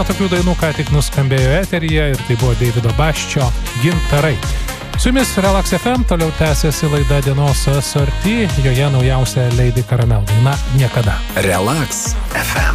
Tokių dainų ką tik nuskambėjo eteryje ir tai buvo Deivido Basčio Gintarai. Su jumis Relax FM, toliau tęsiasi laida Dienos sorti, joje naujausia Lady Caramel daina Niekada. Relax FM.